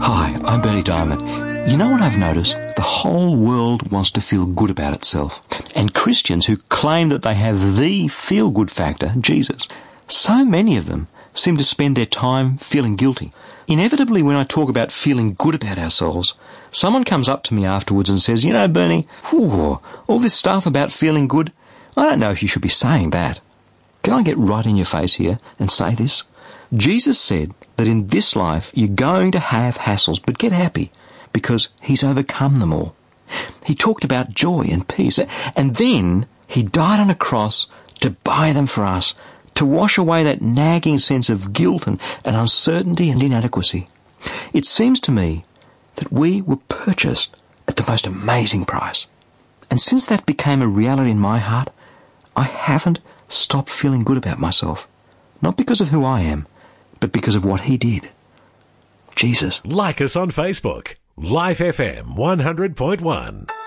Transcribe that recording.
Hi, I'm Bernie Diamond. You know what I've noticed? The whole world wants to feel good about itself. And Christians who claim that they have the feel-good factor, Jesus, so many of them seem to spend their time feeling guilty. Inevitably, when I talk about feeling good about ourselves, someone comes up to me afterwards and says, "You know, Bernie, all this stuff about feeling good, I don't know if you should be saying that." Can I get right in your face here and say this? Jesus said that in this life you're going to have hassles, but get happy because he's overcome them all. He talked about joy and peace, and then he died on a cross to buy them for us, to wash away that nagging sense of guilt and uncertainty and inadequacy. It seems to me that we were purchased at the most amazing price. And since that became a reality in my heart, I haven't stopped feeling good about myself. Not because of who I am, but because of what he did. Jesus. Like us on Facebook. Life FM 100.1.